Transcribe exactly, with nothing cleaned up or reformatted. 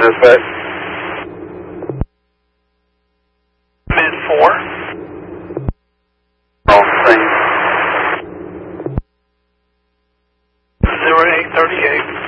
dispatch. Mid four. On scene. Zero eight thirty eight.